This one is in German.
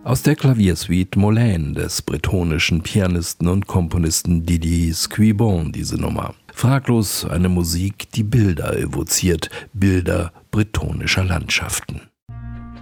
Aus der Klaviersuite Molène des bretonischen Pianisten und Komponisten Didier Scuibon diese Nummer. Fraglos eine Musik, die Bilder evoziert, Bilder bretonischer Landschaften.